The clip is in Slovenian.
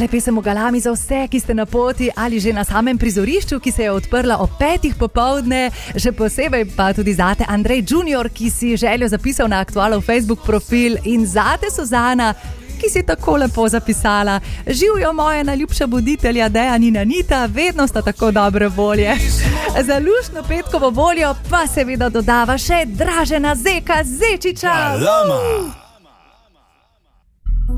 pesem v galami za vse, ki ste na poti ali že na samem prizorišču, ki se je odprla ob 5:00 popoldne. Še posebej pa tudi zate Andrej Junior, ki si željo zapisal na Aktualov Facebook profil, in zate Suzana, ki si tako lepo zapisala: živjo moja najljubša buditelja Dejan in Anita, vedno sta tako dobre volje. Za luštno petkovo voljo pa seveda dodava še Dražena Zeka Zečiča. Lama.